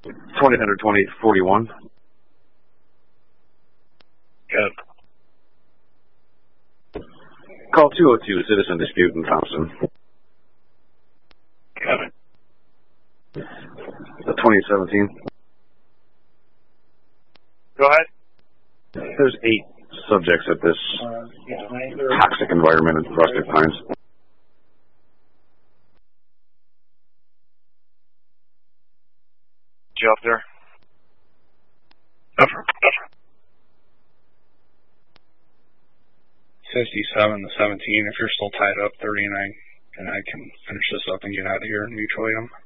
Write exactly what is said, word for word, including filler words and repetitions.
twenty hundred twenty forty-one. Good. Call two oh two, citizen dispute in Thompson. Got it. The twenty seventeen. Go ahead. There's eight subjects at this toxic environment in Rustic Pines. You up there? Over. fifty-seven to seventeen, if you're still tied up, thirty, and I, and I can finish this up and get out of here and mutually them.